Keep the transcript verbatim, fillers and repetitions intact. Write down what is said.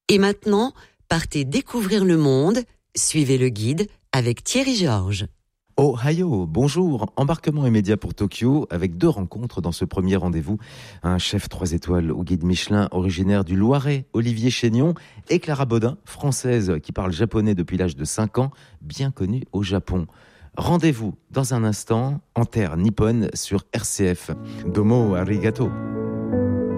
Et maintenant, partez découvrir le monde, suivez le guide avec Thierry Georges. Ohio, bonjour, embarquement immédiat pour Tokyo avec deux rencontres dans ce premier rendez-vous. Un chef trois étoiles au guide Michelin originaire du Loiret, Olivier Chénion, et Clara Baudin, française qui parle japonais depuis l'âge de cinq ans, bien connue au Japon. Rendez-vous dans un instant en terre nippone sur R C F. Domo arigato.